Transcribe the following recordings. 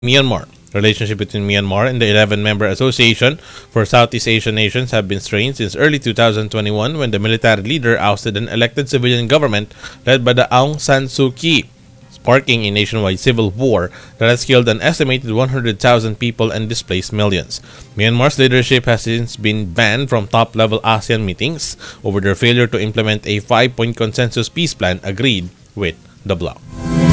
Myanmar. Relationship between Myanmar and the 11-member Association for Southeast Asian Nations have been strained since early 2021 when the military leader ousted an elected civilian government led by the Aung San Suu Kyi, sparking a nationwide civil war that has killed an estimated 100,000 people and displaced millions. Myanmar's leadership has since been banned from top-level ASEAN meetings over their failure to implement a 5-point consensus peace plan agreed with the bloc.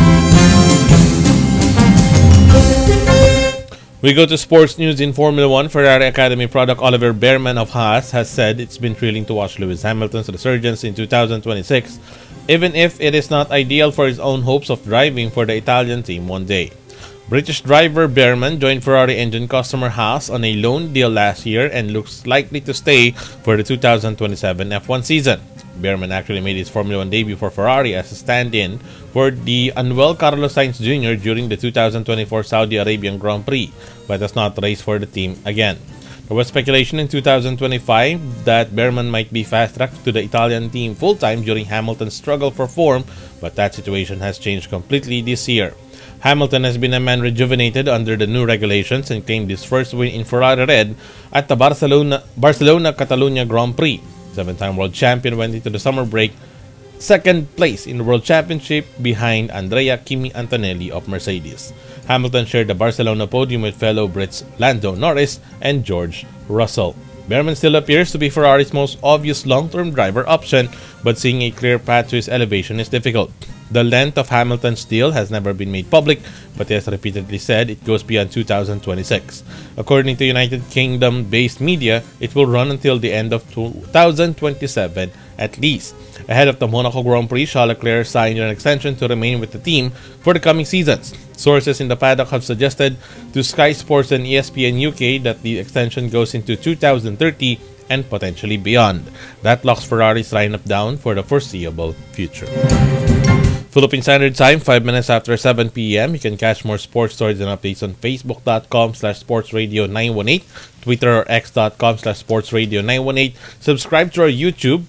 We go to sports news in Formula 1. Ferrari Academy product Oliver Bearman of Haas has said it's been thrilling to watch Lewis Hamilton's resurgence in 2026, even if it is not ideal for his own hopes of driving for the Italian team one day. British driver Bearman joined Ferrari engine customer Haas on a loan deal last year and looks likely to stay for the 2027 F1 season. Bearman actually made his Formula 1 debut for Ferrari as a stand-in for the unwell Carlos Sainz Jr. during the 2024 Saudi Arabian Grand Prix, but has not raced for the team again. There was speculation in 2025 that Bearman might be fast-tracked to the Italian team full-time during Hamilton's struggle for form, but that situation has changed completely this year. Hamilton has been a man rejuvenated under the new regulations and claimed his first win in Ferrari Red at the Barcelona-Catalunya Grand Prix. Seven-time world champion went into the summer break second place in the World Championship behind Andrea Kimi Antonelli of Mercedes. Hamilton shared the Barcelona podium with fellow Brits Lando Norris and George Russell. Bearman still appears to be Ferrari's most obvious long-term driver option, but seeing a clear path to his elevation is difficult. The length of Hamilton's deal has never been made public, but he has repeatedly said it goes beyond 2026. According to United Kingdom-based media, it will run until the end of 2027 at least. Ahead of the Monaco Grand Prix, Charles Leclerc signed an extension to remain with the team for the coming seasons. Sources in the paddock have suggested to Sky Sports and ESPN UK that the extension goes into 2030 and potentially beyond. That locks Ferrari's lineup down for the foreseeable future. Philippine Standard Time, 5 minutes after 7 p.m. You can catch more sports stories and updates on Facebook.com/sportsradio918, Twitter or X.com/sportsradio918. Subscribe to our YouTube,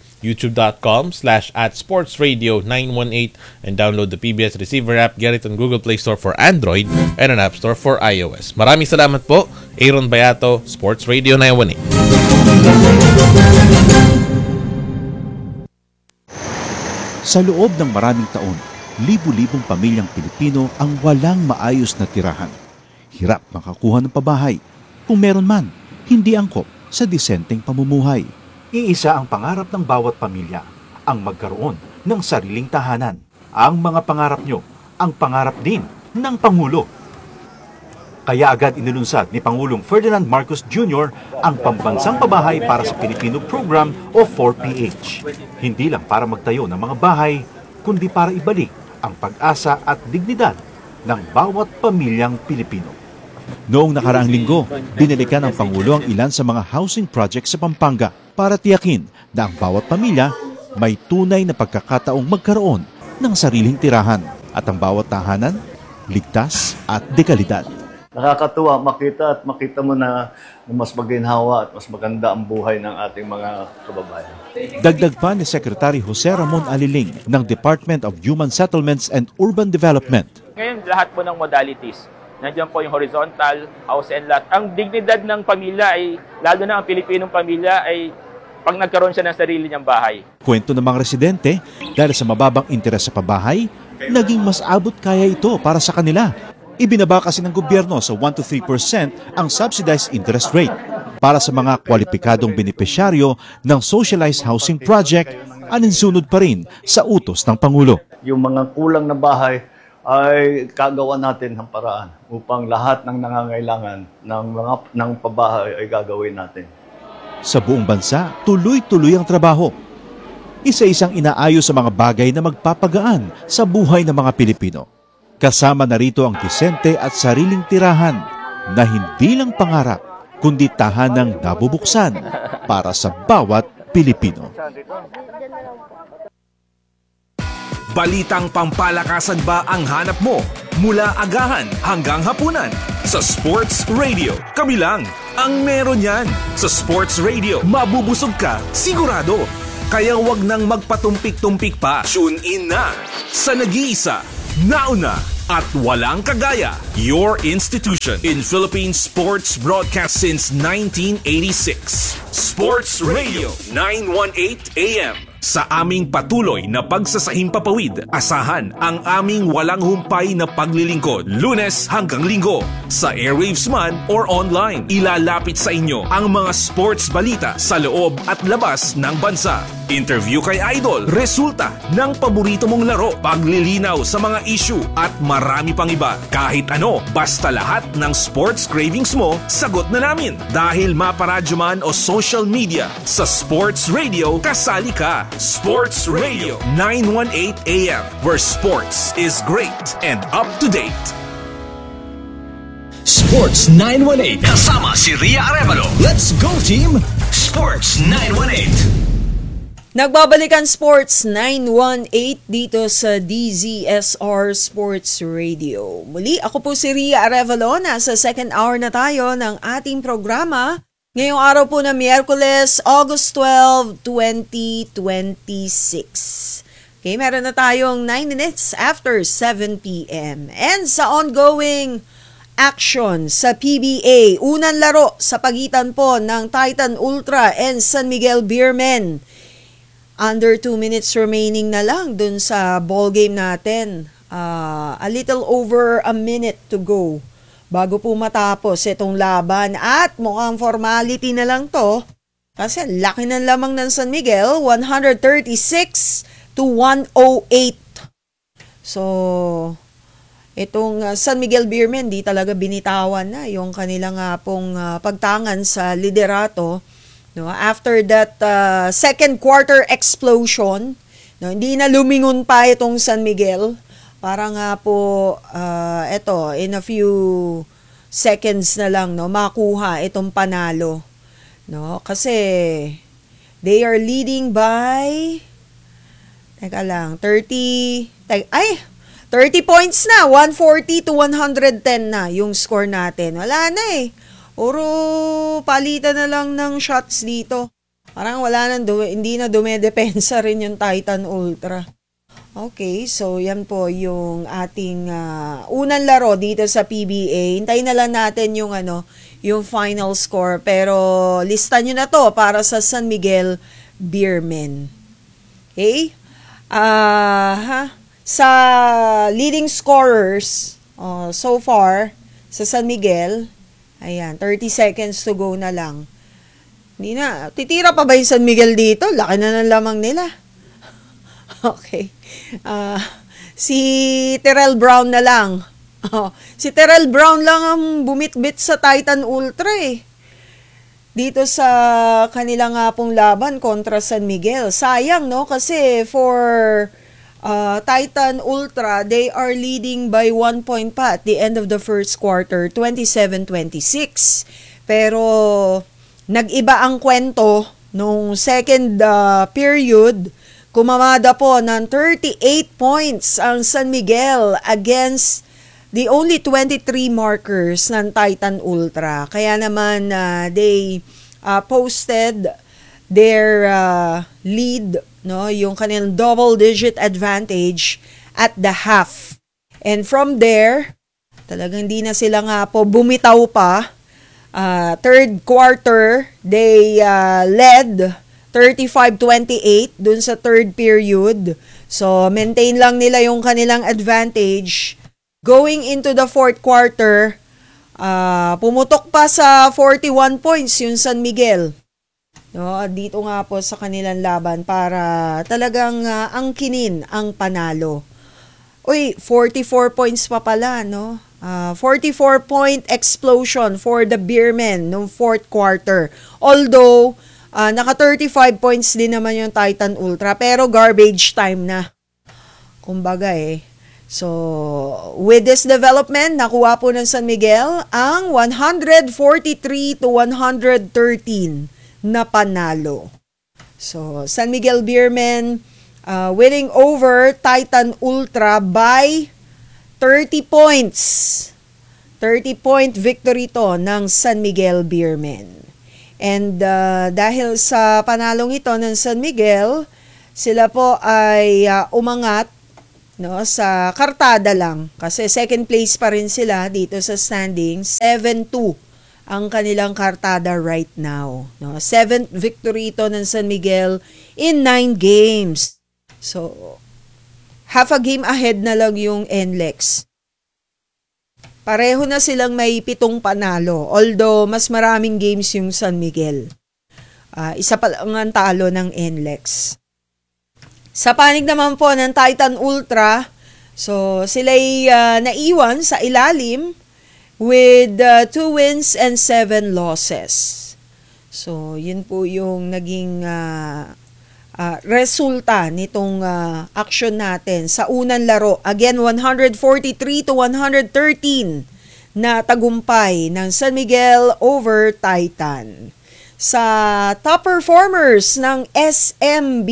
youtube.com/@sportsradio918, and download the PBS Receiver app. Get it on Google Play Store for Android and an App Store for iOS. Maraming salamat po. Aaron Bayato, Sports Radio 918. Sa loob ng maraming taon, libu-libong pamilyang Pilipino ang walang maayos na tirahan. Hirap makakuha ng pabahay. Kung meron man, hindi angkop sa disenteng pamumuhay. Iisa ang pangarap ng bawat pamilya, ang magkaroon ng sariling tahanan. Ang mga pangarap nyo, ang pangarap din ng Pangulo. Kaya agad inilunsad ni Pangulong Ferdinand Marcos Jr. ang Pambansang Pabahay para sa Pilipino Program o 4PH. Hindi lang para magtayo ng mga bahay, kundi para ibalik ang pag-asa at dignidad ng bawat pamilyang Pilipino. Noong nakaraang linggo, binalikan ng Pangulo ang ilan sa mga housing projects sa Pampanga para tiyakin na ang bawat pamilya may tunay na pagkakataong magkaroon ng sariling tirahan at ang bawat tahanan ligtas at dekalidad. Nakakatuwa makita mo na mas maginhawa at mas maganda ang buhay ng ating mga kababayan. Dagdag pa ni Secretary Jose Ramon Aliling ng Department of Human Settlements and Urban Development. Ngayon, lahat po ng modalities. Nandiyan po yung horizontal, house and lot. Ang dignidad ng pamilya ay, lalo na ang Pilipinong pamilya, ay pag nagkaroon siya ng sarili niyang bahay. Kwento ng mga residente, dahil sa mababang interes sa pabahay, naging mas abot kaya ito para sa kanila. Ibinaba kasi ng gobyerno sa 1 to 3% ang subsidized interest rate para sa mga kwalipikadong benepisyaryo ng socialized housing project, aninsunod pa rin sa utos ng Pangulo. Yung mga kulang na bahay ay kagawa natin ng paraan upang lahat ng nangangailangan ng pabahay ay gagawin natin. Sa buong bansa, tuloy-tuloy ang trabaho. Isa-isang inaayos sa mga bagay na magpapagaan sa buhay ng mga Pilipino. Kasama na rito ang disente at sariling tirahan na hindi lang pangarap, kundi tahanang nabubuksan para sa bawat Pilipino. Balitang pampalakasan ba ang hanap mo? Mula agahan hanggang hapunan sa Sports Radio. Kami lang ang meron yan. Sa Sports Radio, mabubusog ka, sigurado. Kaya wag nang magpatumpik-tumpik pa. Tune in na sa nag-iisa, Nauna at walang kagaya, your institution in Philippine sports broadcast since 1986. Sports Radio 918 AM. Sa aming patuloy na pagsasahimpapawid, asahan ang aming walang humpay na paglilingkod, Lunes hanggang Linggo. Sa airwaves man or online, ilalapit sa inyo ang mga sports balita sa loob at labas ng bansa. Interview kay Idol, resulta ng paborito mong laro, paglilinaw sa mga issue at marami pang iba. Kahit ano, basta lahat ng sports cravings mo, sagot na namin. Dahil maparadyo man o social media, sa Sports Radio, kasali ka. Sports Radio 918 AM, where sports is great and up to date. Sports 918 kasama si Ria Arevalo. Let's go team! Sports 918. Nagbabalikan Sports 918 dito sa DZSR Sports Radio. Muli, ako po si Ria Arevalo. Nasa second hour na tayo ng ating programa. Ngayong araw po na Miyerkules, August 12, 2026. Okay, meron na tayong 9 minutes after 7 p.m. And sa ongoing action sa PBA, unang laro sa pagitan po ng Titan Ultra and San Miguel Beermen. Under 2 minutes remaining na lang dun sa ball game natin. A little over a minute to go bago po matapos itong laban. At mukhang formality na lang to. Kasi laki ng lamang ng San Miguel, 136-108. So, itong San Miguel Beermen, di talaga binitawan na yung kanilang pong pagtangan sa liderato. No? After that second quarter explosion, no? Hindi na lumingon pa itong San Miguel. Para nga po, in a few seconds na lang, no, makuha itong panalo. No? Kasi, they are leading by, 30 points na, 140-110 na yung score natin. Wala na eh. Puro palitan na lang ng shots dito. Parang hindi na dumedepensa rin yung Titan Ultra. Okay, so yan po yung ating unang laro dito sa PBA. Hintayin na lang natin yung final score, pero lista nyo na to para sa San Miguel Beermen. Okay? Sa leading scorers so far sa San Miguel, ayan, 30 seconds to go na lang. Hindi na, titira pa ba yung San Miguel dito? Laki na ng lamang nila. Okay. Si Terrell Brown na lang. Si Terrell Brown lang ang bumitbit sa Titan Ultra eh. Dito sa kanilang pong laban kontra San Miguel. Sayang, no? Kasi for Titan Ultra, they are leading by 1 point pa at the end of the first quarter, 27-26. Pero nag-iba ang kwento nung second period. Kumamada po ng 38 points ang San Miguel against the only 23 markers ng Titan Ultra. Kaya naman they posted their lead, no, yung kanilang double-digit advantage at the half. And from there, talagang hindi na sila nga po bumitaw pa. Third quarter, they led 35-28 dun sa third period. So, maintain lang nila yung kanilang advantage. Going into the fourth quarter, pumutok pa sa 41 points yung San Miguel. No, dito nga po sa kanilang laban para talagang angkinin ang panalo. Uy, 44 points pa pala, no? 44-point explosion for the Beermen noong fourth quarter. Although, naka 35 points din naman yung Titan Ultra, pero garbage time na. Kumbaga eh. So, with this development, nakuha po ng San Miguel ang 143-113 na panalo. So, San Miguel Beermen winning over Titan Ultra by 30 points. 30-point victory to ng San Miguel Beermen. And dahil sa panalong ito ng San Miguel, sila po ay umangat no, sa kartada lang. Kasi second place pa rin sila dito sa standings. 7-2 ang kanilang kartada right now. No, 7th victory ito ng San Miguel in 9 games. So, half a game ahead na lang yung NLEX. Pareho na silang may 7 panalo. Although, mas maraming games yung San Miguel. Isa pa lang ang talo ng NLEX. Sa panig naman po ng Titan Ultra, so sila'y naiwan sa ilalim with 2 wins and 7 losses. So, yun po yung naging resulta nitong action natin sa unang laro. Again, 143-113 na tagumpay ng San Miguel over Titan. Sa top performers ng SMB,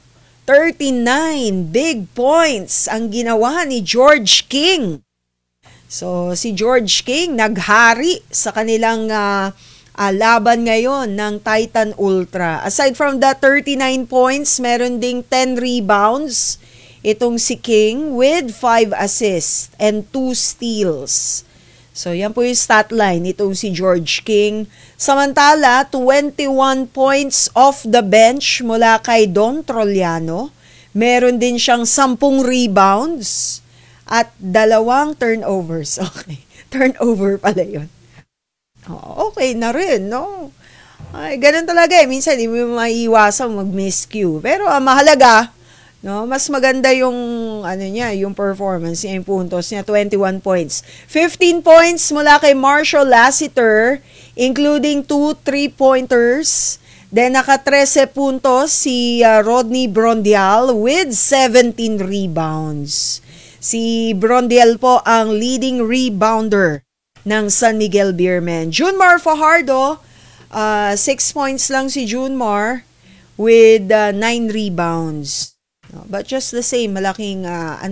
39 big points ang ginawa ni George King. So, si George King naghari sa kanilang laban ngayon ng Titan Ultra. Aside from that 39 points, meron ding 10 rebounds itong si King with 5 assists and 2 steals. So, yan po yung stat line itong si George King. Samantala, 21 points off the bench mula kay Don Troliano. Meron din siyang 10 rebounds at 2 turnovers. Okay, turnover pala yun. Okay na rin, no? Ay, ganun talaga eh. Minsan, hindi mo maiiwasang mag-miscue. Pero mahalaga, no, mas maganda yung yung performance niya, yung puntos niya, 21 points. 15 points mula kay Marshall Lassiter, including 2 3-pointers. Then naka 13 puntos si Rodney Brondial with 17 rebounds. Si Brondial po ang leading rebounder ng San Miguel Beermen. Junmar Fajardo, 6 points lang si Junmar with 9 rebounds. But just the same, malaking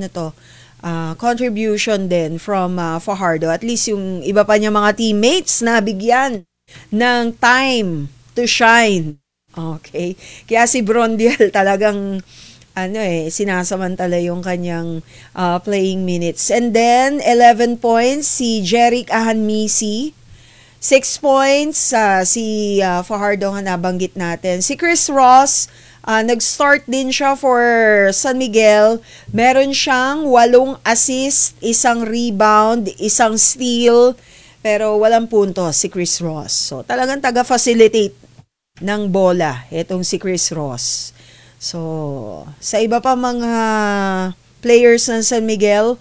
contribution din from Fajardo. At least yung iba pa niya mga teammates na bigyan ng time to shine. Okay? Kaya si Brondial talagang sinasamantala yung kanyang playing minutes. And then, 11 points si Jeric Ahanmisi. 6 points si Fajardo nga nabanggit natin. Si Chris Ross, nag-start din siya for San Miguel. Meron siyang 8 assist, 1 rebound, 1 steal, pero walang puntos si Chris Ross. So, talagang taga-facilitate ng bola itong si Chris Ross. So, sa iba pa mga players ng San Miguel,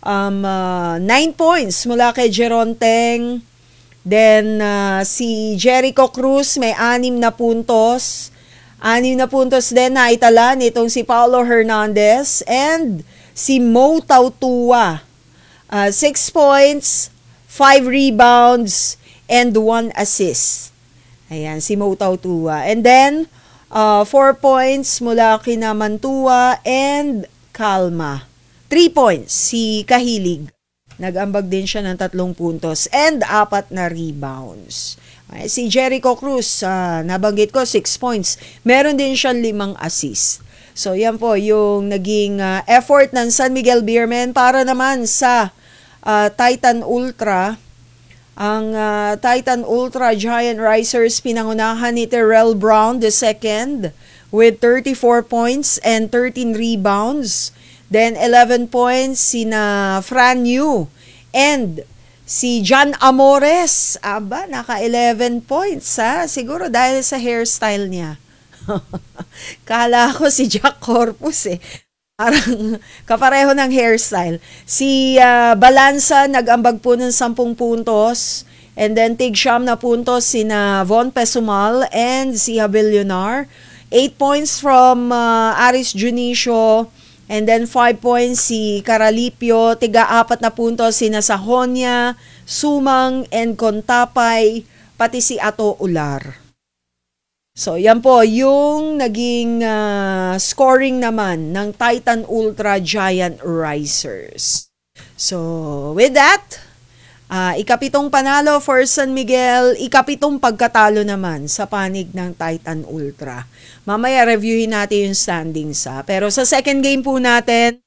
9 points mula kay Jeron Teng. Then, si Jericho Cruz may 6 na puntos. 6 na puntos din na itala nitong si Paulo Hernandez. And si Mo Tautua, 6 points, 5 rebounds, and 1 assist. Ayan, si Mo Tautua. And then, 4 points mula kina Mantua and Calma. 3 points si Kahilig. Nag-ambag din siya ng 3 puntos and 4 na rebounds. Si Jericho Cruz, nabanggit ko, 6 points. Meron din siyang 5 assist. So, yan po yung naging effort ng San Miguel Beermen para naman sa Titan Ultra. Ang Titan Ultra Giant Risers pinangunahan ni Terrell Brown II with 34 points and 13 rebounds. Then 11 points sina Fran Yu and si John Amores. Aba, naka 11 points siguro dahil sa hairstyle niya. Kala ko si Jack Corpus eh. Parang kapareho ng hairstyle. Si Balanza nag-ambag po ng 10 puntos. And then tig-siyam na puntos sina Von Pesumal and si Habilionar. 8 points from Aris Junicio. And then 5 points si Caralipio. Tiga-4 na puntos sina Sahonia, Sumang, and Contapay. Pati si Ato Ular. So, yan po yung naging scoring naman ng Titan Ultra Giant Risers. So, with that, ikapitong panalo for San Miguel, ikapitong pagkatalo naman sa panig ng Titan Ultra. Mamaya reviewin natin yung standings. Pero sa second game po natin,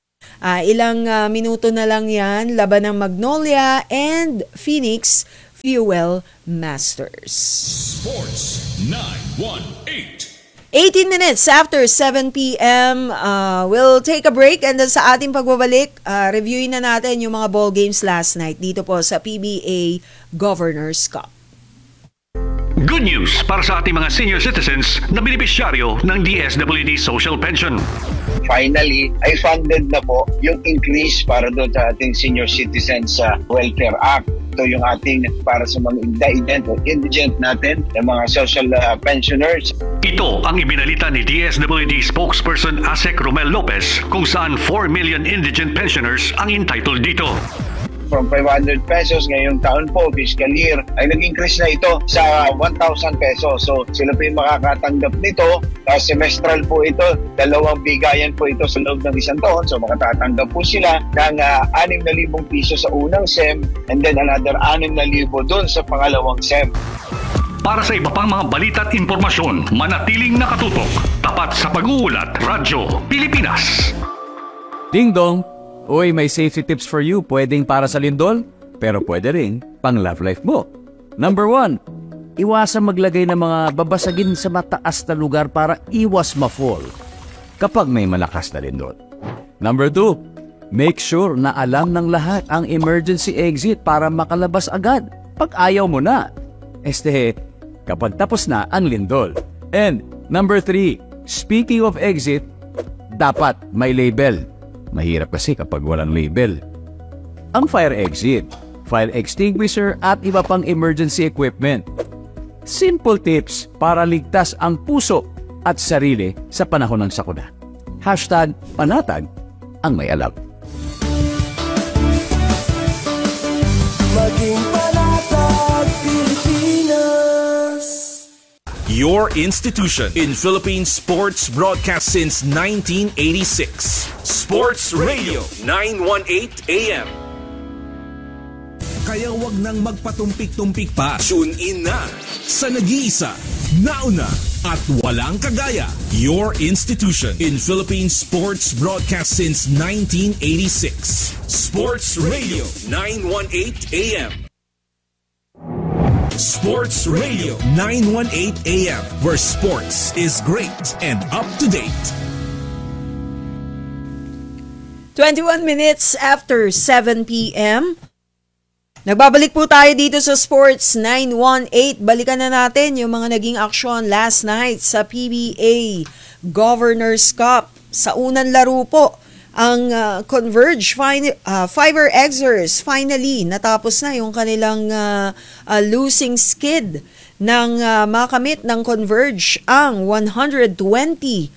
Ilang minuto na lang yan, laban ng Magnolia and Phoenix Fuel Masters. Sports 918. 18 minutes after 7 p.m., we'll take a break and then sa ating pagbabalik, reviewin na natin yung mga ball games last night dito po sa PBA Governors Cup. Good news para sa ating mga senior citizens na benepisyaryo ng DSWD Social Pension. Finally, ay funded na po yung increase para doon sa ating Senior Citizens Welfare Act. Ito yung ating para sa mga indigent natin, yung mga social pensioners. Ito ang ibinalita ni DSWD spokesperson Asek Romel Lopez kung saan 4 million indigent pensioners ang entitled dito. From 500 pesos ngayong taon po, fiscal year, ay nag-increase na ito sa 1,000 pesos. So sila po yung makakatanggap nito. Semestral po ito, 2 bigayan po ito sa loob ng isang taon. So makatatanggap po sila ng 6,000 piso sa unang SEM and then another 6,000 doon sa pangalawang SEM. Para sa iba pang mga balita at impormasyon, manatiling nakatutok. Tapat sa pag-uulat, Radyo Pilipinas. Ding dong! Uy, may safety tips for you. Pwedeng para sa lindol, pero pwede rin pang love life mo. Number 1, iwasan maglagay ng mga babasagin sa mataas na lugar para iwas ma-fall kapag may malakas na lindol. Number 2, make sure na alam ng lahat ang emergency exit para makalabas agad pag ayaw mo na. Kapag tapos na ang lindol. And number 3, speaking of exit, dapat may label. Mahirap kasi kapag walang label. Ang fire exit, fire extinguisher at iba pang emergency equipment. Simple tips para ligtas ang puso at sarili sa panahon ng sakuna. #panatag ang may alam. Maging panatag Pilipinas. Your institution in Philippine sports broadcast since 1986. Sports Radio 918 AM. Kaya wag nang magpatumpik-tumpik pa. Tune in na sa nag-iisa, nauna at walang kagaya. Your institution in Philippine sports broadcast since 1986. Sports Radio 918 AM. Sports Radio 918 AM, where sports is great and up to date. 21 minutes after 7 p.m. Nagbabalik po tayo dito sa Sports 918. Balikan na natin yung mga naging aksyon last night sa PBA Governors Cup. Sa unang laro po, ang Converge Fiber Xers finally natapos na yung kanilang losing skid ng makamit ng Converge ang 120-103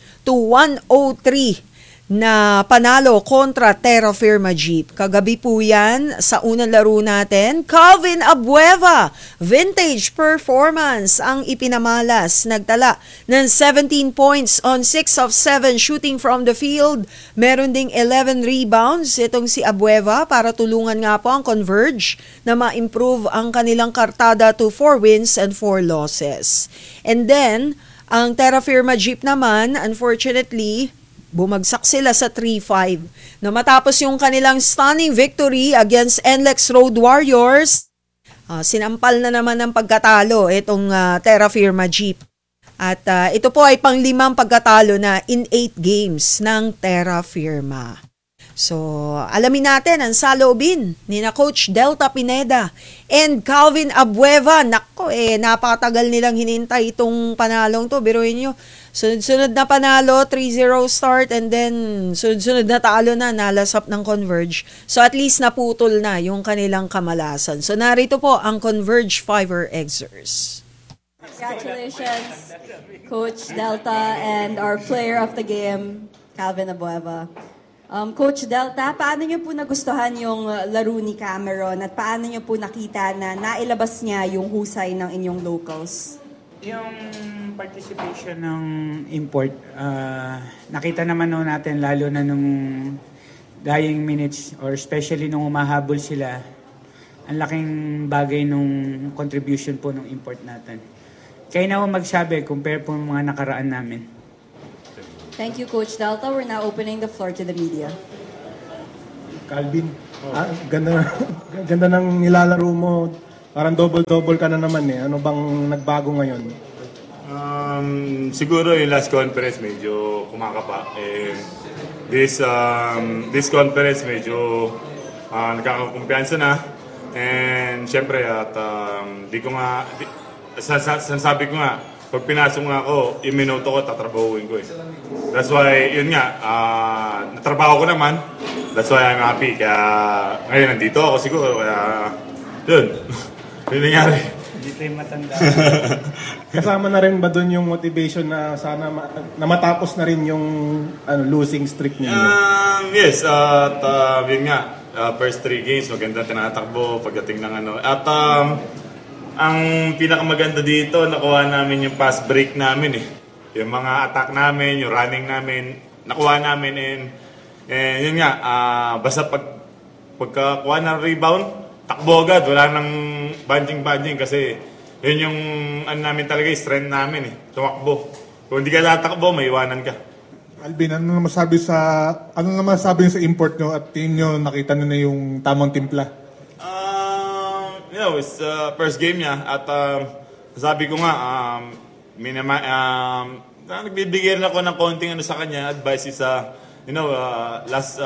na panalo kontra Terra Firma Jeep. Kagabi po yan sa unang laro natin. Calvin Abueva, vintage performance ang ipinamalas. Nagtala ng 17 points on 6 of 7 shooting from the field. Meron ding 11 rebounds itong si Abueva para tulungan nga po ang Converge na ma-improve ang kanilang kartada to 4 wins and 4 losses. And then, ang Terra Firma Jeep naman, unfortunately, bumagsak sila sa 3-5. Na matapos yung kanilang stunning victory against NLEX Road Warriors, sinampal na naman ng pagkatalo itong Terra Firma Jeep. At ito po ay pang-5 pagkatalo na in 8 games ng Terra Firma. So, alamin natin ang saloobin ni na Coach Delta Pineda and Calvin Abueva. Nako, napakatagal nilang hinintay itong panalong to. Biruin nyo, sunod-sunod na panalo, 3-0 start, and then sunod-sunod na talo na, nalasap ng Converge. So, at least naputol na yung kanilang kamalasan. So, narito po ang Converge Fiber Xers. Congratulations, Coach Delta and our player of the game, Calvin Abueva. Coach Delta, paano niyo po nagustuhan yung laro ni Cameron at paano niyo po nakita na nailabas niya yung husay ng inyong locals? Yung participation ng import, nakita naman natin lalo na nung dying minutes or especially nung umahabol sila, ang laking bagay nung contribution po ng import natin. Kaya na po magsabi, compare po mga nakaraan namin. Thank you, Coach Delta. We're now opening the floor to the media. Calvin, ganda, ganda ng nilalaro mo. Parang double-double ka na naman eh. Ano bang nagbago ngayon? Siguro yung last conference medyo kumakapa. This conference medyo nakakakumpiyansa na. And syempre at sabi ko nga, pag pinasok nga ako, yung minuto ko, tatrabahuin ko eh. That's why, yun nga, natrabaho ko naman. That's why I'm happy. Kaya ngayon nandito ako siguro. Kaya yun, yun nangyari. Hindi tayo matanda. Kasama na rin ba doon yung motivation na sana na matapos na rin yung losing streak ninyo? Yes, at yun nga, first 3 games, maganda tinatakbo pagdating ng ano. At ang pinakamaganda dito, nakuha namin yung pass break namin eh. Yung mga attack namin, yung running namin, nakuha namin. And yun nga, basta pagkakuha ng rebound, takbo agad, wala nang banjing kasi yun yung namin talaga, strength namin eh, tumakbo. Kung hindi ka tatakbo, may iwanan ka. Alvin, ano naman sabi sa import nyo at tingin nyo nakita nyo na yung tamang timpla? It's first game niya at sabi ko nga, nagbibigay rin ako ng konting sa kanya, advice is last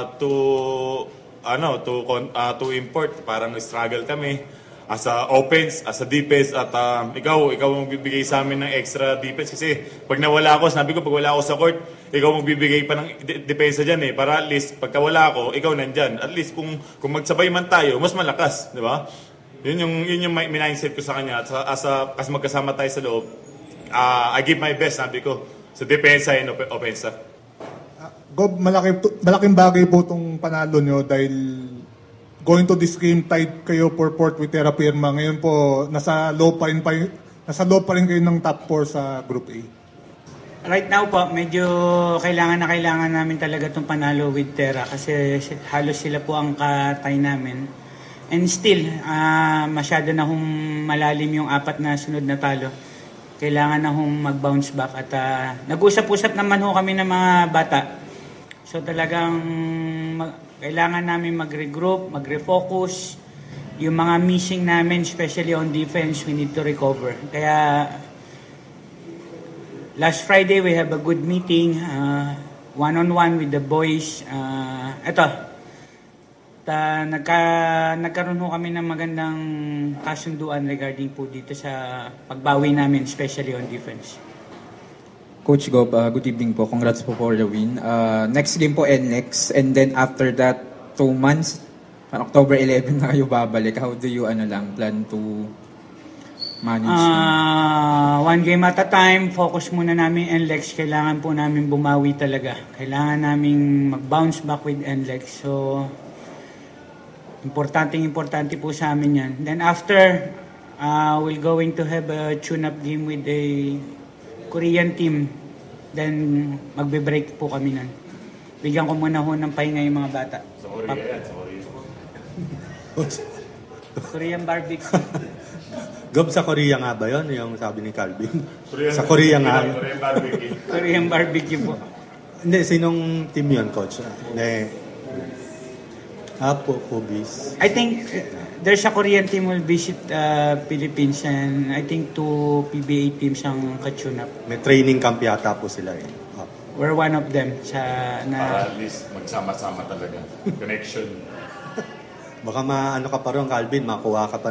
to import, parang struggle kami as a offense, as a defense at ikaw magbibigay sa amin ng extra defense kasi pag nawala ako, sabi ko pag wala ako sa court, ikaw magbibigay pa ng depensa dyan eh, para at least pagka wala ako, ikaw nandyan, at least kung magsabay man tayo, mas malakas, di ba? Yun yung mindset ko sa kanya. Kasi magkasama tayo sa loob, I give my best, sabi ko, sa depensa and offensa. Gob, malaking bagay po itong panalo nyo dahil going to this game tied kayo for fourth with Terra Firma. Ngayon po, nasa low pa rin kayo ng top 4 sa Group A. Right now po, medyo kailangan namin talaga itong panalo with Terra kasi halos sila po ang katay namin. And still, masyado na malalim yung 4 na sunod na talo. Kailangan na mag-bounce back at nag-usap-usap naman kami ng mga bata. So talagang kailangan namin mag-regroup, mag-refocus. Yung mga missing namin, especially on defense, we need to recover. Kaya last Friday, we have a good meeting, one-on-one with the boys. Nagkaroon kami ng magandang kasunduan regarding po dito sa pagbawi namin, especially on defense. Coach Gob, good evening po. Congrats po for the win. Next game po NX, and then after that, 2 months, October 11 na kayo babalik. How do you plan to manage? One game at a time, focus muna namin NLEX. Kailangan po namin bumawi talaga. Kailangan namin mag-bounce back with NLEX. So, importante po sa amin yan. Then after, we're going to have a tune-up game with a Korean team. Then magbe-break po kami nun. Bigyan ko muna ng pahinga yung mga bata. Sa Korea yan, sa Korea. Korean barbecue. Gob, sa Korea nga ba yun? Yung sabi ni Calvin. Sa Korea nga. Korean barbecue. Korean barbecue po. Hindi, sinong team yun, Coach? Pobis. I think there's a Korean team will visit Philippines and I think 2 PBA teams ang ka-tune up. May training camp yata po sila eh. We're one of them. Para at least magsama-sama talaga. Connection. Baka ka pa rin, Calvin, makakuha ka pa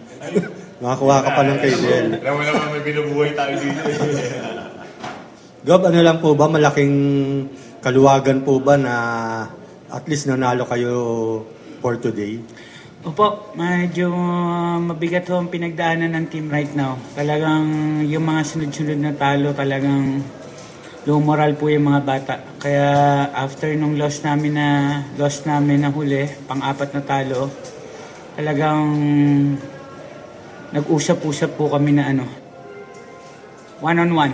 ng KDL. Alam mo naman may binubuhay tayo dito. Gob, lang po ba, malaking kaluwagan po ba na at least nanalo kayo for today? Opo, medyo mabigat ang pinagdaanan ng team right now. Talagang yung mga sunod-sunod na talo, talagang low moral po yung mga bata. Kaya after nung loss namin na huli, pang-4 na talo, talagang nag-usap-usap po kami na one-on-one.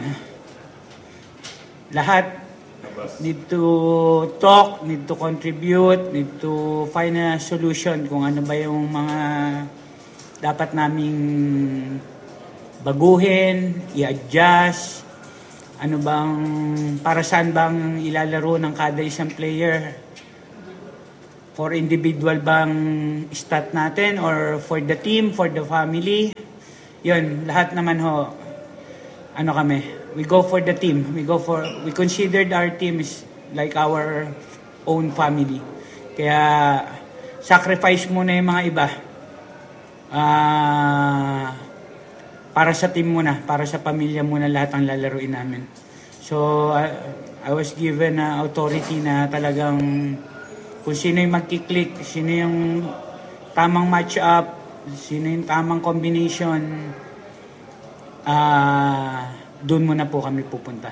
Lahat need to talk, need to contribute, need to find a solution kung ano ba yung mga dapat naming baguhin, i-adjust, para saan bang ilalaro ng kada isang player. for individual bang stat natin or for the team, for the family. Yun, lahat naman ho, ano kami, we go for the team. We considered our team is like our own family. Kaya sacrifice muna yung mga iba. Para sa team muna, para sa pamilya muna lahat ang lalaruin namin. So, I was given authority na talagang kung sino yung magkiklik, sino yung tamang match-up, sino yung tamang combination, doon muna po kami pupunta.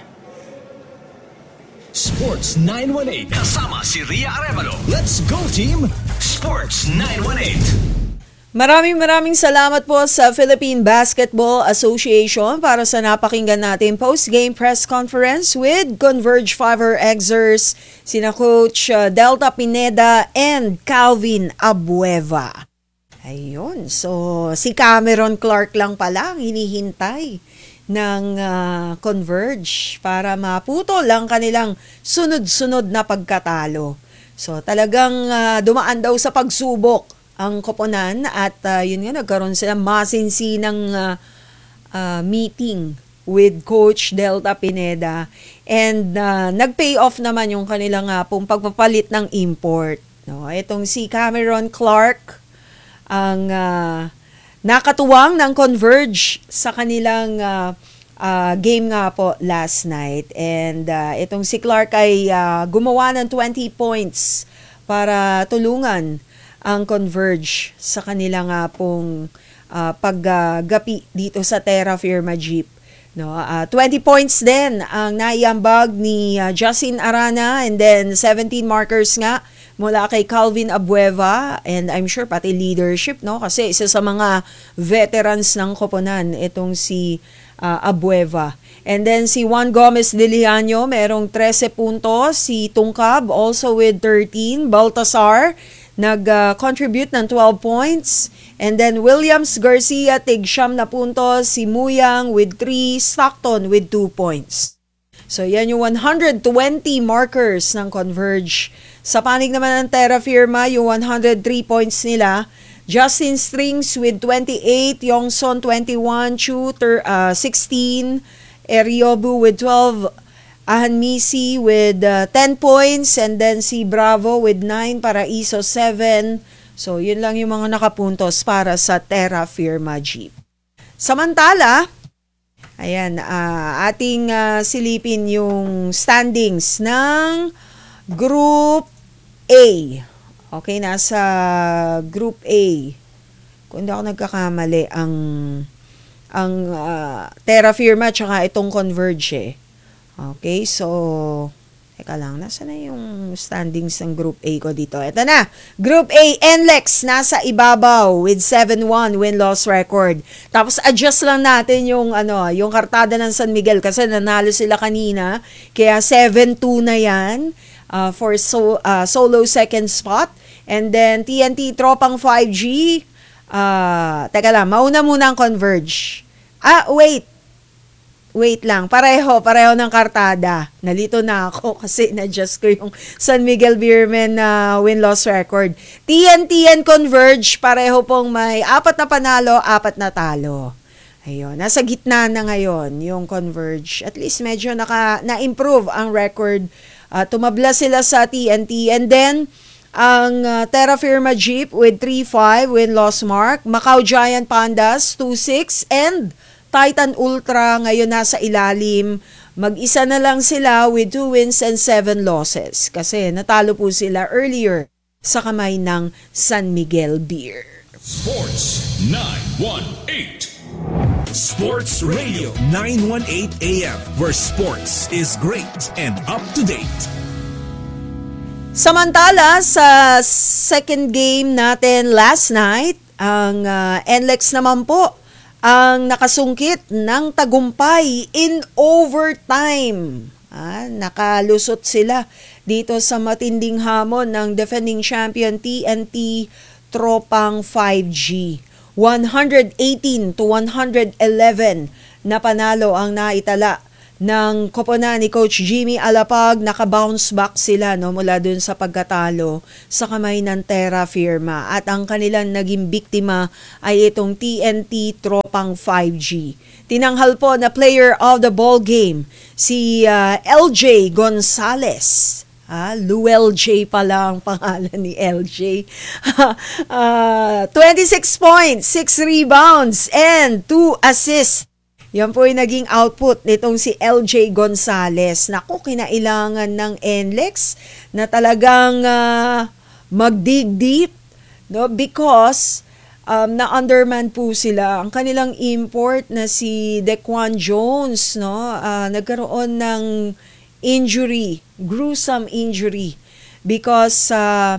Sports 918 kasama si Ria Arevalo. Let's go team Sports 918. Maraming salamat po sa Philippine Basketball Association para sa napakinggan natin post-game press conference with Converge Fiver Exers, sina Coach Delta Pineda and Calvin Abueva. Ayun, so si Cameron Clark lang pala ang hinihintay ng Converge para maputo lang kanilang sunod-sunod na pagkatalo. So talagang dumaan daw sa pagsubok ang koponan at yun nga, nagkaroon sila masinsinang meeting with Coach Delta Pineda and nag-pay off naman yung kanilang pong pagpapalit ng import. No? Itong si Cameron Clark ang nakatuwang ng Converge sa kanilang game nga po last night. And itong si Clark ay gumawa ng 20 points para tulungan ang Converge sa kanila nga pong paggapi dito sa Terra Firma Jeep. No, 20 points din ang naiambag ni Justin Arana and then 17 markers nga mula kay Calvin Abueva and I'm sure pati leadership, no, kasi isa sa mga veterans ng koponan itong si Abueva. And then si Juan Gomez Diliano merong 13 puntos, si Tungkab also with 13, Baltasar nag-contribute ng 12 points. And then Williams Garcia, tig-siyam na puntos. Si Muyang with 3. Stockton with 2 points. So yan yung 120 markers ng Converge. Sa panig naman ng Terra Firma, yung 103 points nila. Justin Strings with 28. Yongson 21. Chu 16. Eriobu with 12. Ahan Misi with 10 points and then si Bravo with 9, Paraiso 7. So yun lang yung mga nakapuntos para sa Terra Firma Jeep. Samantala, ayan, ating silipin yung standings ng Group A. Okay, nasa Group A. Kung hindi ako nagkakamali, ang Terra Firma tsaka itong Converge eh. Okay, so, teka lang, nasa na yung standings ng Group A ko dito? Ito na, Group A, NLEX, nasa ibabaw with 7-1 win-loss record. Tapos, adjust lang natin yung kartada ng San Miguel kasi nanalo sila kanina. Kaya 7-2 na yan for solo second spot. And then, TNT Tropang 5G. Teka lang, mauna muna ang Converge. Wait lang, pareho ng kartada. Nalito na ako kasi na-adjust ko yung San Miguel Beermen win-loss record. TNT and Converge, pareho pong may 4 na panalo, 4 na talo. Ayun, nasa gitna na ngayon yung Converge. At least medyo na-improve ang record. Tumabla sila sa TNT. And then, ang Terra Firma Jeep with 3-5 win-loss mark. Macau Giant Pandas 2-6 and Titan Ultra ngayon nasa ilalim. Mag-isa na lang sila with 2 wins and 7 losses. Kasi natalo po sila earlier sa kamay ng San Miguel Beer. Sports 918. Sports Radio 918 AM, where sports is great and up to date. Samantala, sa second game natin last night, ang NLEX naman po ang nakasungkit ng tagumpay in overtime. Nakalusot sila dito sa matinding hamon ng defending champion TNT Tropang 5G. 118-111 na panalo ang naitala ng koponan ni Coach Jimmy Alapag, naka-bounce back sila no, mula dun sa pagkatalo sa kamay ng Terra Firma. At ang kanilang naging biktima ay itong TNT Tropang 5G. Tinanghal po na player of the ball game si LJ Gonzalez. Luel J pala ang pangalan ni LJ. 26 points, 6 rebounds, and 2 assists. Yan po yung naging output nitong si LJ Gonzalez. Naku, kinailangan ng NLEX na talagang mag-dig deep, no? Because na-underman po sila. Ang kanilang import na si Dequan Jones, no? Nagkaroon ng injury, gruesome injury. Because,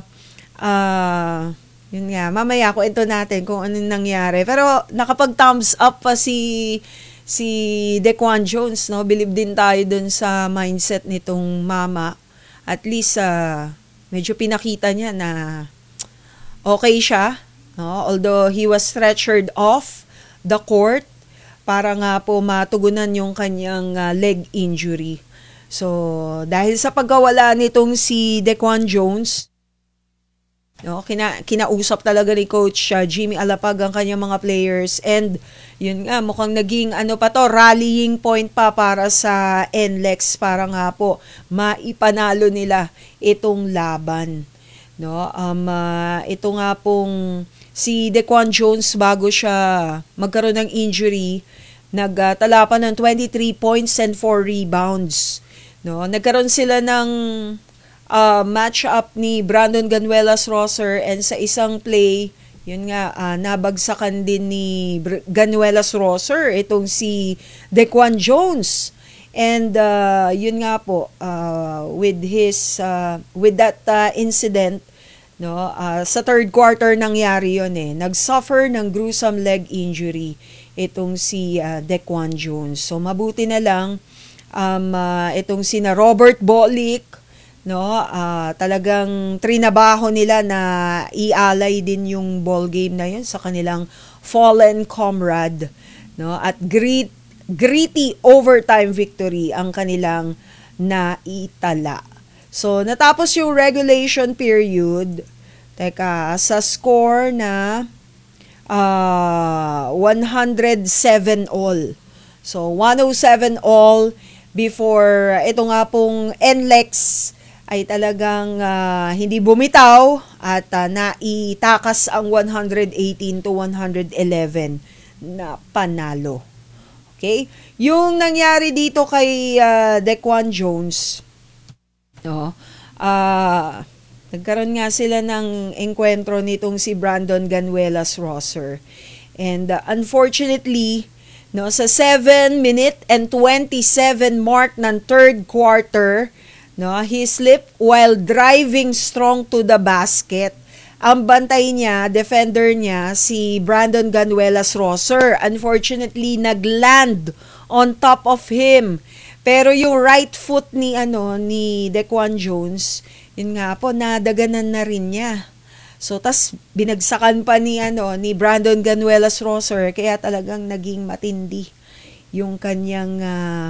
yun nga, mamaya ko ito natin kung anong nangyari. Pero nakapag-thumbs up pa si Dequan Jones, no? Believe din tayo dun sa mindset nitong mama. At least, medyo pinakita niya na okay siya. No? Although he was stretchered off the court para nga po matugunan yung kanyang leg injury. So, dahil sa pagkawala nitong si Dequan Jones, no, kinausap talaga ni Coach Jimmy Alapag ang kanyang mga players, and yun nga, mukhang naging rallying point pa para sa NLEX para nga po maipanalo nila itong laban. No? Ito nga pong si Dequan Jones, bago siya magkaroon ng injury, nagtala pa ng 23 points and 4 rebounds. No, nagkaroon sila ng match-up ni Brandon Ganuelas Rosser, and sa isang play, yun nga, nabagsakan din ni Ganuelas Rosser itong si Dequan Jones. And yun nga po, with that incident, no, sa third quarter nangyari yun Nag-suffer ng gruesome leg injury itong si Dequan Jones. So mabuti na lang itong sina Robert Bolick, no, talagang trinabaho nila na ialay din yung ball game na yun sa kanilang fallen comrade, no, at gritty overtime victory ang kanilang naitala. So natapos yung regulation period, sa score na 107 all. So 107 all before ito nga pong NLEX ay talagang hindi bumitaw at naitakas ang 118 to 111 na panalo. Okay? Yung nangyari dito kay Dequan Jones, no? Nagkaroon nga sila ng enkwentro nitong si Brandon Ganuelas Rosser. And unfortunately, no, sa 7-minute and 27 mark ng third quarter, no, he slipped while driving strong to the basket. Ang bantay niya, defender niya, si Brandon Ganuelas Rosser, unfortunately nagland on top of him. Pero yung right foot ni Dequan Jones, yun nga po, nadaganan na rin niya. So, tas binagsakan pa ni Brandon Ganuelas Rosser, kaya talagang naging matindi yung kanyang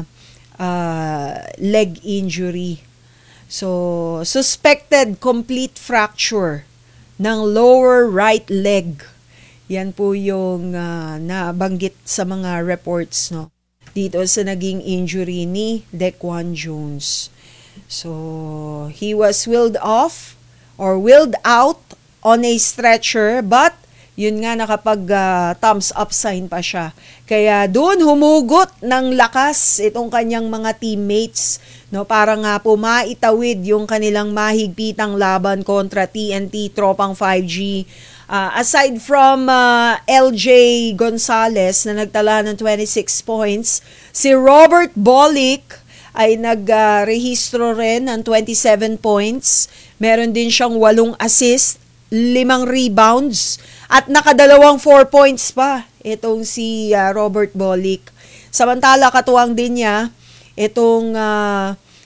leg injury. So, suspected complete fracture ng lower right leg. Yan po yung nabanggit sa mga reports, no, dito sa naging injury ni Dequan Jones. So, he was wheeled out on a stretcher, but yun nga, nakapag thumbs up sign pa siya. Kaya doon humugot ng lakas itong kanyang mga teammates, no, para nga po maitawid yung kanilang mahigpitang laban kontra TNT Tropang 5G. Aside from LJ Gonzalez na nagtala ng 26 points, si Robert Bolick ay nagrehistro rin ng 27 points. Meron din siyang 8 assist, 5 rebounds, at nakadalawang 4 points pa itong si Robert Bolick. Samantala, katuwang din niya itong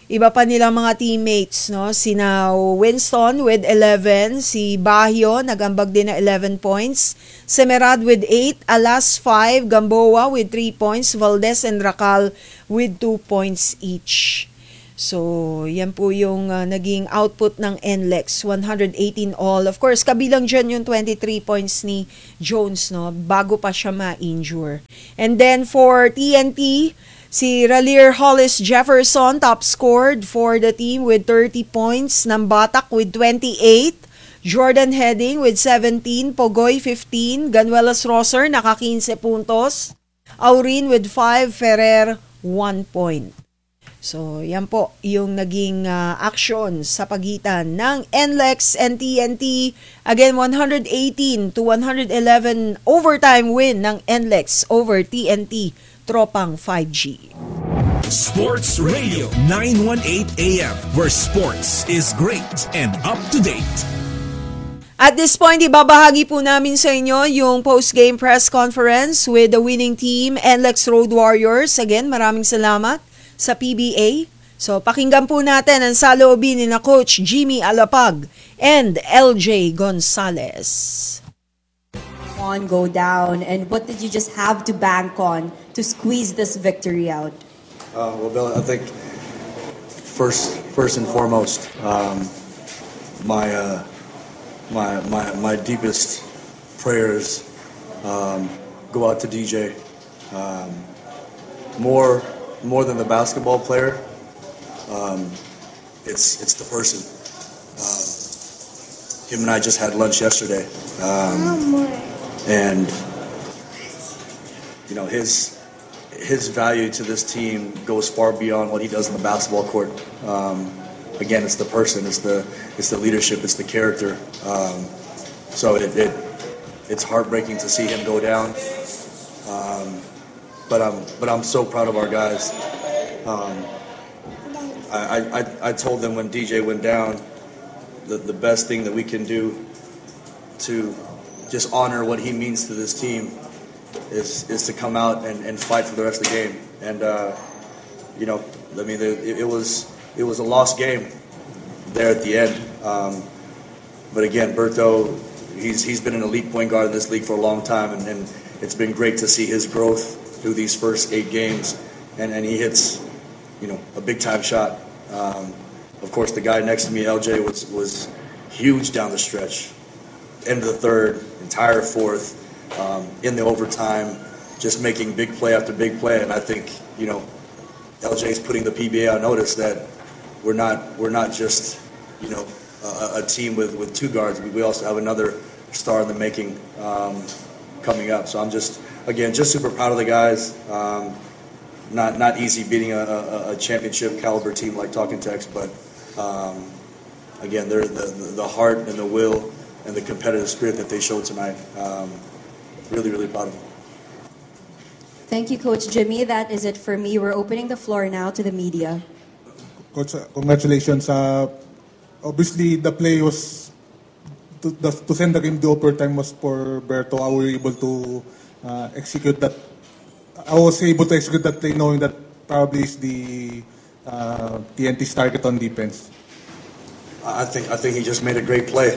iba pa nilang mga teammates, no? Sina Winston with 11, si Baguio nagambag din na 11 points, Semerad with 8, Alas 5, Gamboa with 3 points, Valdez and Racal with 2 points each. So, yan po yung naging output ng NLEX, 118 all. Of course, kabilang dyan yung 23 points ni Jones, no? Bago pa siya ma-injure. And then for TNT, si Ralier Hollis Jefferson top scored for the team with 30 points, Nambatak with 28, Jordan Heading with 17, Pogoy 15, Ganuelas Rosser naka 15 puntos, Aurin with 5, Ferrer 1 point. So, yan po yung naging action sa pagitan ng NLEX and TNT. Again, 118 to 111 overtime win ng NLEX over TNT, Tropang 5G. Sports Radio 918 AM, where sports is great and up to date. At this point, ibabahagi po namin sa inyo yung post-game press conference with the winning team, NLEX Road Warriors. Again, maraming salamat sa PBA. So, pakinggan po natin ang saloobin ni na Coach Jimmy Alapag and LJ Gonzalez. On go down, and what did you just have to bank on to squeeze this victory out? Well, Bill, I think first and foremost, my deepest prayers go out to DJ. More than the basketball player, it's the person. Him and I just had lunch yesterday, and you know his value to this team goes far beyond what he does on the basketball court. Again, it's the person, it's the leadership, it's the character. So it's heartbreaking to see him go down. But I'm so proud of our guys. I told them when DJ went down that the best thing that we can do to just honor what he means to this team is to come out and fight for the rest of the game. And you know, I mean, it was a lost game there at the end. But again, Berto, he's been an elite point guard in this league for a long time, and it's been great to see his growth through these first 8 games, and he hits, you know, a big time shot. Of course, the guy next to me, LJ, was huge down the stretch, end of the third, entire fourth, in the overtime, just making big play after big play. And I think, you know, LJ's putting the PBA on notice that we're not just, you know, a team with 2 guards. We also have another star in the making coming up. So I'm just super proud of the guys. Not easy beating a championship caliber team like Talking Tex, but again, they're the heart and the will and the competitive spirit that they showed tonight. Really, really proud of them. Thank you, Coach Jimmy. That is it for me. We're opening the floor now to the media. Coach, congratulations. Obviously, the play was to send the game to overtime was for Berto. I was able to execute that. I was able to execute that play knowing that probably is the TNT's target on defense. I think he just made a great play.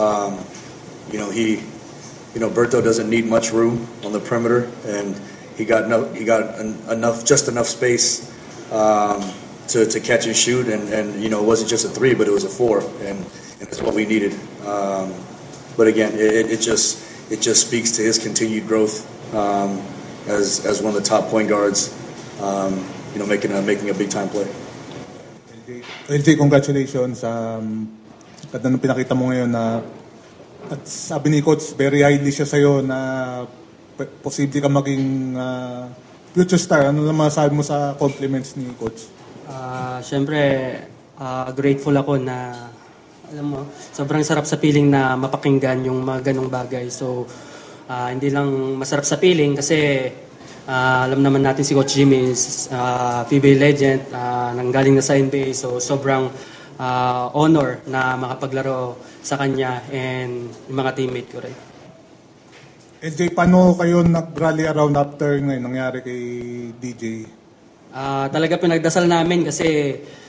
Berto doesn't need much room on the perimeter, and he got enough space to catch and shoot, and you know, it wasn't just a 3, but it was a 4, and that's what we needed. But again, it just speaks to his continued growth as one of the top point guards. Making a big time play. LJ, congratulations. Ganda ng pinakita mo ngayon na at sabi ni Coach, very highly siya sa'yo na posible ka maging future star. Ano naman masasabi mo sa compliments ni Coach? Siyempre, grateful ako na, alam mo, sobrang sarap sa piling na mapakinggan yung mga ganong bagay. So, hindi lang masarap sa piling kasi alam naman natin si Coach Jimmy is PBA legend, nanggaling na sa NBA. So, sobrang honor na makapaglaro sa kanya and yung mga teammate ko rin. LJ, paano kayo nag-rally around after ngayon nangyari kay DJ? Talaga pinagdasal namin kasi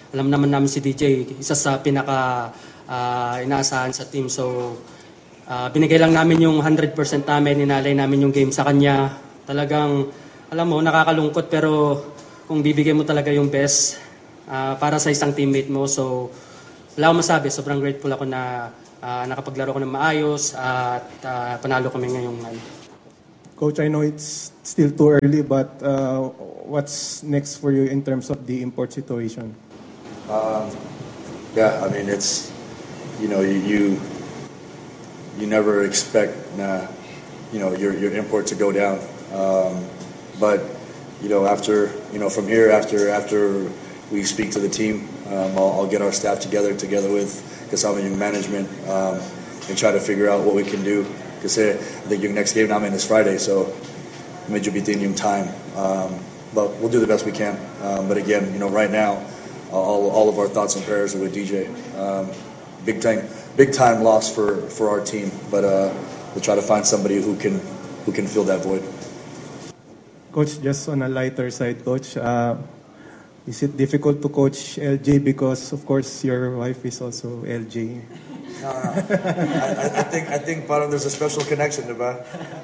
alam naman namin si DJ, isa sa pinaka inaasahan sa team. So, binigay lang namin yung 100% namin, inalay namin yung game sa kanya. Talagang, alam mo, nakakalungkot pero kung bibigay mo talaga yung best para sa isang teammate mo. So, wala akong masabi. Sobrang grateful ako na nakapaglaro ko ng maayos at panalo kami ngayong ano. Coach, I know it's still too early, but what's next for you in terms of the import situation? Yeah, I mean, it's, you know, you never expect your import to go down. But, you know, after, you know, from here, after we speak to the team, I'll get our staff together with kasama yung management, and try to figure out what we can do. Kasi I think yung next game namin is Friday, so medyo bitin yung time. But we'll do the best we can. But again, you know, right now, all of our thoughts and prayers are with DJ. Big time loss for our team, but we'll try to find somebody who can fill that void. Coach, just on a lighter side, Coach, is it difficult to coach LJ because, of course, your wife is also LJ? No. I think parang there's a special connection, diba?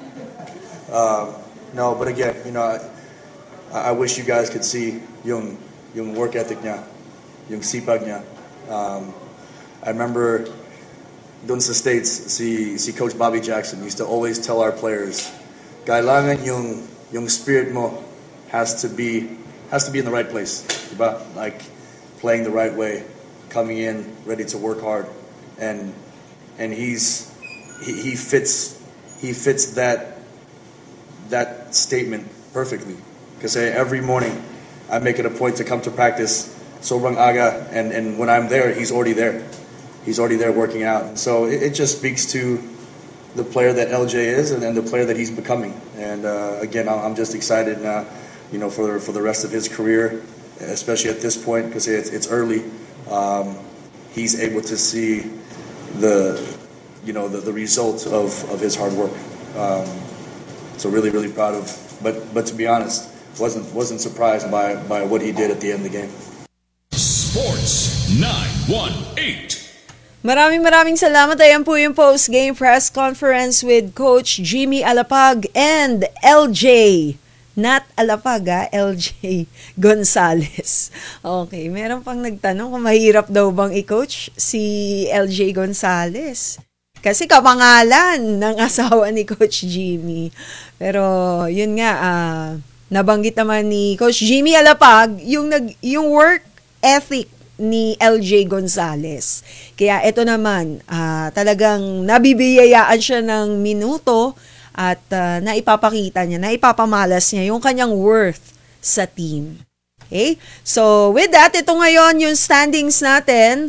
No, but again, you know, I wish you guys could see yung work ethic niya, yung sipag niya. I remember dun sa States, si Coach Bobby Jackson used to always tell our players, kailangan yung spirit mo has to be in the right place, diba? Like playing the right way, coming in ready to work hard, and he fits that statement perfectly. Because every morning I make it a point to come to practice sobrang aga, and when I'm there, he's already there. He's already there working out. And so it just speaks to the player that LJ is and the player that he's becoming. And again, I'm just excited now, you know, for the rest of his career, especially at this point, because it's early. He's able to see the result of his hard work. So really proud of. But to be honest, wasn't surprised by what he did at the end of the game. Sports 918. Maraming salamat. Ayan po yung post-game press conference with Coach Jimmy Alapag and LJ. Not Alapag, LJ Gonzales. Okay, meron pang nagtanong kung mahirap daw bang i-coach si LJ Gonzales. Kasi kapangalan ng asawa ni Coach Jimmy. Pero yun nga, nabanggit naman ni Coach Jimmy Alapag yung work ethic ni LJ Gonzales. Kaya ito naman, talagang nabibiyayaan siya ng minuto at naipapakita niya, naipapamalas niya yung kanyang worth sa team. Okay? So, with that, ito ngayon yung standings natin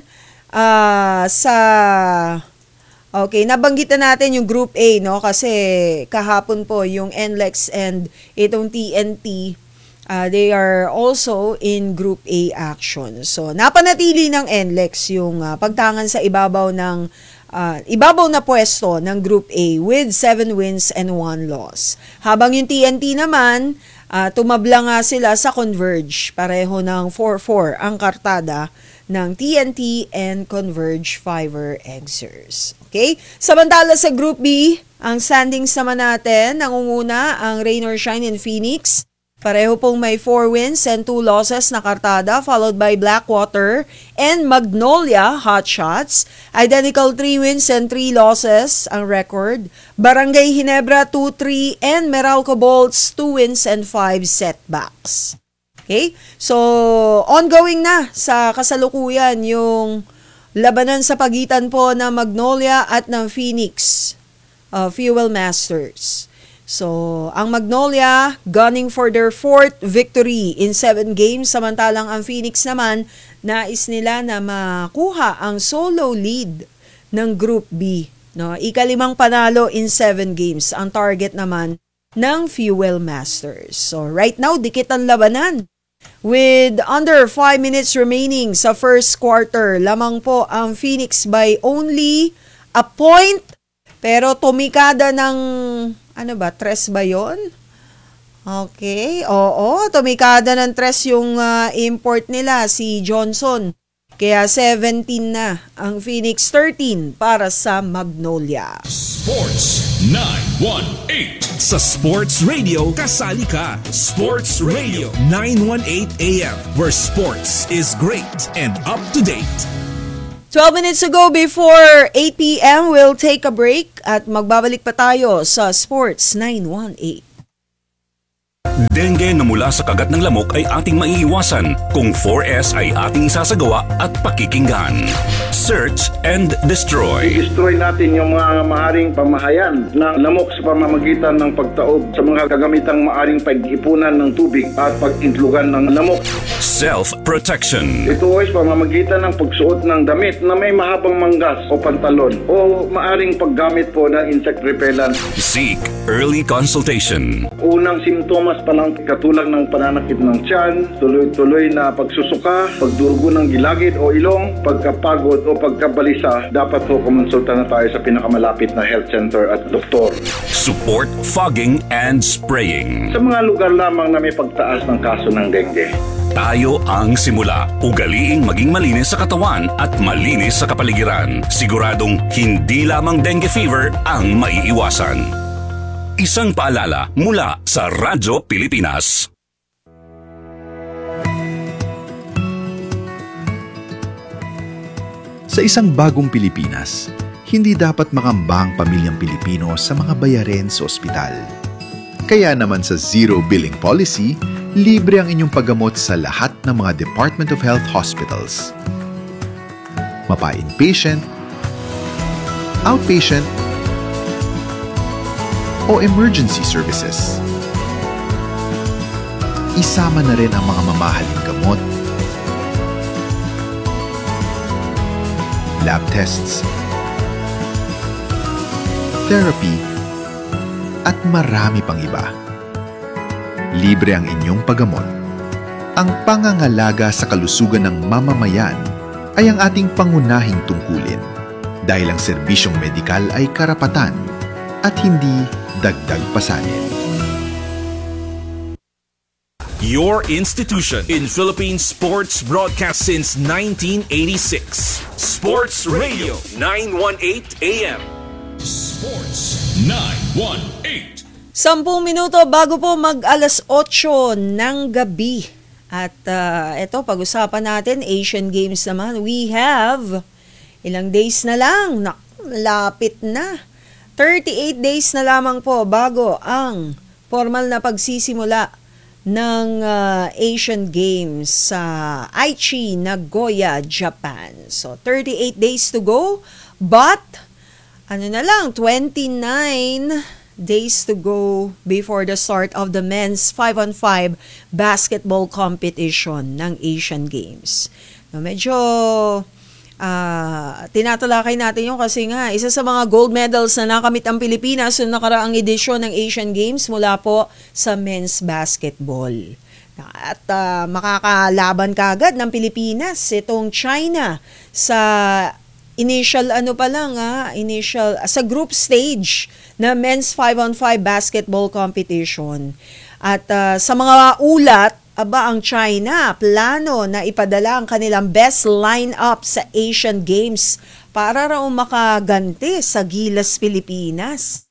okay, nabanggit na natin yung Group A, no? Kasi kahapon po yung NLEX and itong TNT, they are also in Group A action. So, napanatili ng NLEX yung pagtangan sa ibabaw na pwesto ng Group A with 7 wins and 1 loss. Habang yung TNT naman, tumabla nga sila sa Converge. Pareho ng 4-4 ang kartada ng TNT and Converge Fiver Exers. Okay? Samantala sa Group B, ang standings naman natin, nangunguna ang Rain or Shine in Phoenix. Pareho pong may 4 wins and 2 losses na kartada, followed by Blackwater and Magnolia Hotshots. Identical 3 wins and 3 losses ang record. Barangay Ginebra 2-3 and Meralco Bolts 2 wins and 5 setbacks. Okay? So, ongoing na sa kasalukuyan yung labanan sa pagitan po ng Magnolia at ng Phoenix Fuel Masters. So, ang Magnolia gunning for their 4th victory in 7 games, samantalang ang Phoenix naman nais nila na makuha ang solo lead ng Group B. No? Ika-5 panalo in 7 games ang target naman ng Fuel Masters. So, right now, dikit ang labanan. With under 5 minutes remaining sa first quarter, lamang po ang Phoenix by only a point. Pero tumikada ng, 3 ba yun? Okay, oo, tumikada ng 3 yung import nila, si Johnson. Kaya 17 na ang Phoenix, 13 para sa Magnolia. Sports 918. Sa Sports Radio, kasali ka. Sports Radio 918 AM, where sports is great and up to date. 12 minutes ago before 8 p.m., we'll take a break at magbabalik pa tayo sa Sports 918. Dengue na mula sa kagat ng lamok ay ating maiiwasan kung 4S ay ating isasagawa at pakikinggan. Search and destroy. I-destroy natin yung mga maaring pamahayan ng lamok sa pamamagitan ng pagtaob sa mga gagamitang maaring pag-ipunan ng tubig at pag-intlugan ng lamok. Self-protection. Ito ay pamamagitan ng pagsuot ng damit na may mahabang manggas o pantalon o maaring paggamit po ng insect repellent. Seek early consultation. Unang simptomas pa lang katulad ng pananakit ng tiyan, tuloy-tuloy na pagsusuka, pagdurugo ng gilagid o ilong, pagkapagod o pagkabalisa, dapat po kumonsulta na tayo sa pinakamalapit na health center at doktor. Support fogging and spraying. Sa mga lugar lamang na may pagtaas ng kaso ng dengue. Tayo ang simula. Ugaliing maging malinis sa katawan at malinis sa kapaligiran. Siguradong hindi lamang dengue fever ang maiiwasan. Isang paalala mula sa Radyo Pilipinas. Sa isang bagong Pilipinas, hindi dapat makamba ang pamilyang Pilipino sa mga bayarin sa ospital. Kaya naman sa Zero Billing Policy, libre ang inyong paggamot sa lahat ng mga Department of Health hospitals. Mapa-inpatient, outpatient, o emergency services. Isama na rin ang mga mamahaling gamot, lab tests, therapy, at marami pang iba. Libre ang inyong paggamot. Ang pangangalaga sa kalusugan ng mamamayan ay ang ating pangunahing tungkulin dahil ang serbisyong medikal ay karapatan at hindi dagdag pasanin. Your institution in Philippine sports broadcast since 1986. Sports Radio 918 AM. Sports 918. 10 minuto bago po mag-alas 8 ng gabi. At ito, pag-usapan natin, Asian Games naman. We have ilang days na lang. Lapit na. 38 days na lamang po bago ang formal na pagsisimula ng Asian Games sa Aichi, Nagoya, Japan. So, 38 days to go, but 29 days to go before the start of the men's 5-on-5 basketball competition ng Asian Games. No, medyo tinatalakay natin yun kasi nga isa sa mga gold medals na nakamit ang Pilipinas sa nakaraang edisyon ng Asian Games mula po sa men's basketball. At makakalaban kaagad ng Pilipinas itong China sa initial sa group stage na men's 5-on-5 basketball competition. At sa mga ulat, ang China plano na ipadala ang kanilang best lineup sa Asian Games para raw makaganti sa Gilas Pilipinas.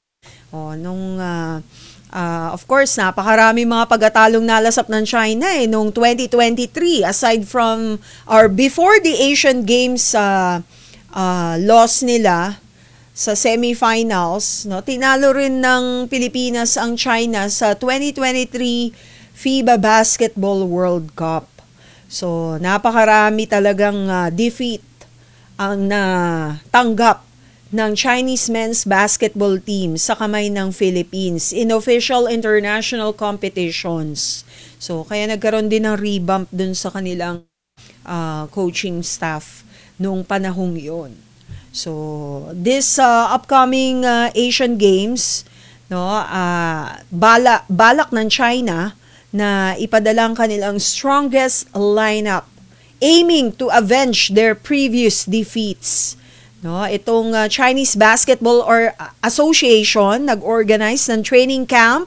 Of course, napakarami mga pagkatalong nalasap ng China noong 2023 aside from or before the Asian Games loss nila sa semifinals, tinalo rin ng Pilipinas ang China sa 2023 FIBA Basketball World Cup. So, napakarami talagang defeat ang natanggap ng Chinese men's basketball team sa kamay ng Philippines in official international competitions. So, kaya nagkaroon din ng revamp dun sa kanilang coaching staff noong panahong yon. So, this upcoming Asian Games, balak ng China na ipadala ang kanilang strongest lineup aiming to avenge their previous defeats. Itong Chinese Basketball Association nag-organize ng training camp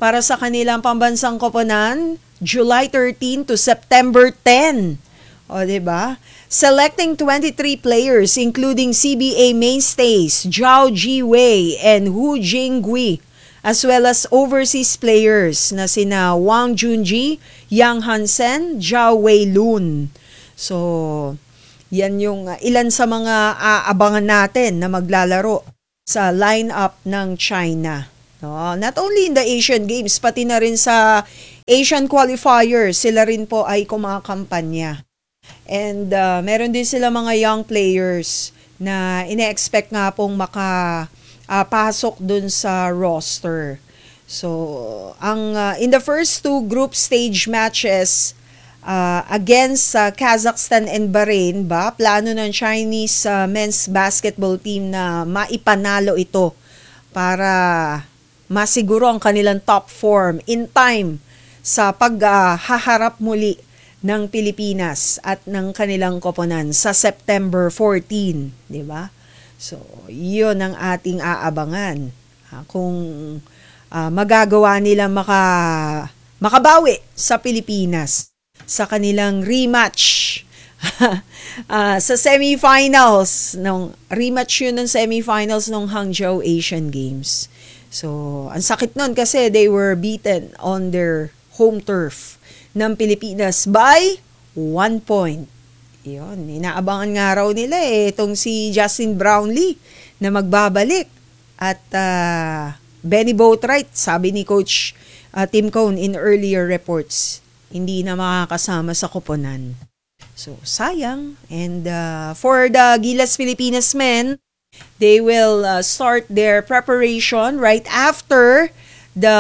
para sa kanilang pambansang koponan, July 13 to September 10. O, diba? Selecting 23 players including CBA mainstays Zhao Jiwei and Hu Jingui, as well as overseas players na sina Wang Junji, Yang Hansen, Zhao Weilun. So, yan yung ilan sa mga aabangan natin na maglalaro sa lineup ng China. No, not only in the Asian Games, pati na rin sa Asian qualifiers, sila rin po ay kumakampanya. And meron din sila mga young players na ine-expect nga pong makapasok dun sa roster. So, in the first two group stage matches against Kazakhstan and Bahrain, plano ng Chinese men's basketball team na maipanalo ito para masiguro ang kanilang top form in time sa paghaharap muli ng Pilipinas at ng kanilang koponan sa September 14, di ba? So, yun ang ating aabangan. Kung magagawa nila makabawi sa Pilipinas sa kanilang rematch sa semifinals, rematch yun ng semifinals ng Hangzhou Asian Games. So, ang sakit nun kasi they were beaten on their home turf ng Pilipinas by 1 point. Yun, inaabangan nga raw nila itong si Justin Brownlee na magbabalik. At Benny Boatwright, sabi ni Coach Tim Cone in earlier reports, hindi na makakasama sa koponan. So, sayang. And for the Gilas Pilipinas men, they will start their preparation right after the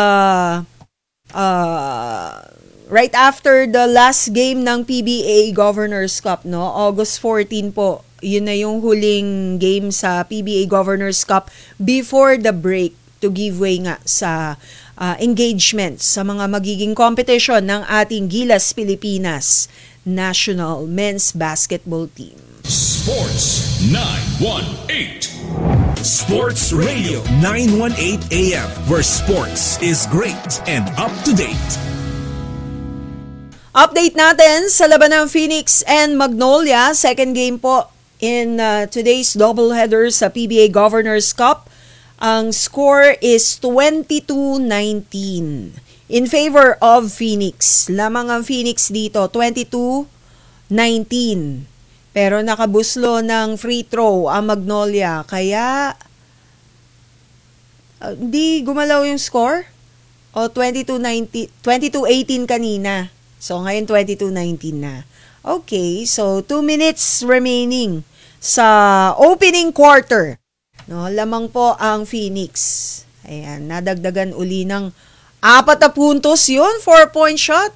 last game ng PBA Governors Cup, no? August 14 po. Yun na yung huling game sa PBA Governors Cup before the break to give way nga sa engagement sa mga magiging competition ng ating Gilas Pilipinas National Men's Basketball Team. Sports 918. Sports Radio 918 AM, where sports is great and up to date. Update natin sa laban ng Phoenix and Magnolia. Second game po in today's doubleheader sa PBA Governors Cup. Ang score is 22-19 in favor of Phoenix. Lamang ang Phoenix dito, 22-19. Pero nakabuslo ng free throw ang Magnolia. Kaya, hindi gumalaw yung score? O 22-18 kanina. So, ngayon 22-19 na. Okay, so 2 minutes remaining sa opening quarter. No, lamang po ang Phoenix. Ayan, nadagdagan uli ng 4 na puntos yun. 4-point shot.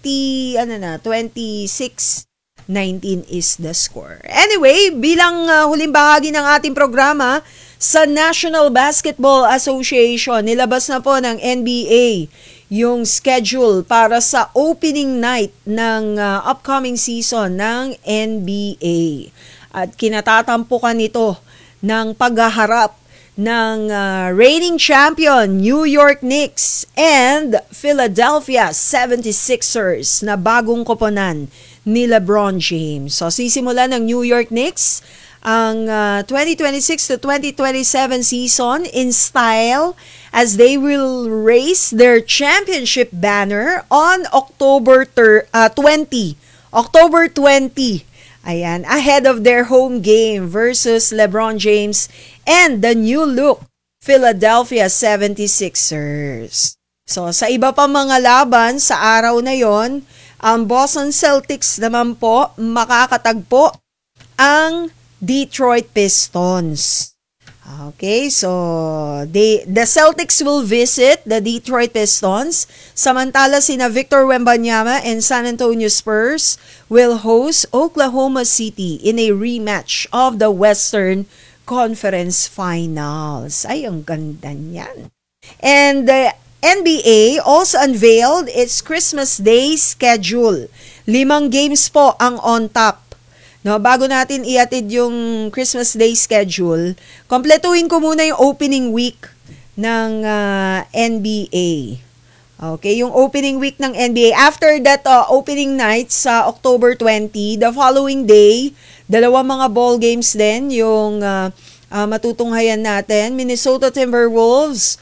26-19 is the score. Anyway, bilang huling bahagi ng ating programa sa National Basketball Association, nilabas na po ng NBA yung schedule para sa opening night ng upcoming season ng NBA. At kinatatampukan ito ng paghaharap ng reigning champion New York Knicks and Philadelphia 76ers na bagong koponan ni LeBron James. So sisimulan ng New York Knicks ang 2026 to 2027 season in style as they will raise their championship banner on October 20. October 20. Ayan, ahead of their home game versus LeBron James and the new look Philadelphia 76ers. So sa iba pa mga laban sa araw na yon, ang Boston Celtics naman po makakatagpo ang Detroit Pistons. Okay, so the Celtics will visit the Detroit Pistons. Samantala sina Victor Wembanyama and San Antonio Spurs will host Oklahoma City in a rematch of the Western Conference Finals. Ay, ang ganda niyan. And the NBA also unveiled its Christmas Day schedule. 5 games po ang on top. No, bago natin iatid yung Christmas Day schedule, kompletuhin ko muna yung opening week ng NBA. Okay, yung opening week ng NBA. After that opening night sa October 20, the following day, dalawang mga ball games din yung matutunghayan natin. Minnesota Timberwolves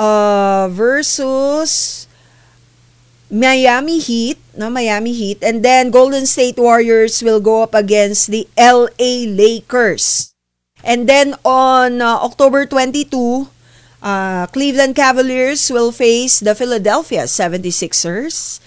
versus Miami Heat, and then Golden State Warriors will go up against the LA Lakers. And then on October 22, Cleveland Cavaliers will face the Philadelphia 76ers.